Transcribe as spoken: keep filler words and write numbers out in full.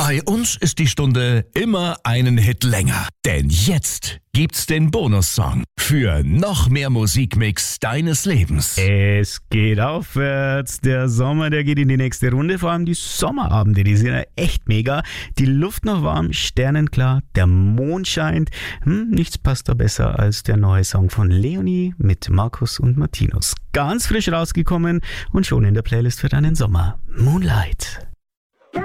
Bei uns ist die Stunde immer einen Hit länger. Denn jetzt gibt's den Bonussong für noch mehr Musikmix deines Lebens. Es geht aufwärts. Der Sommer, der geht in die nächste Runde. Vor allem die Sommerabende, die sind ja echt mega. Die Luft noch warm, sternenklar, der Mond scheint. Hm, nichts passt da besser als der neue Song von Leonie mit Markus und Martinus. Ganz frisch rausgekommen und schon in der Playlist für deinen Sommer. Moonlight.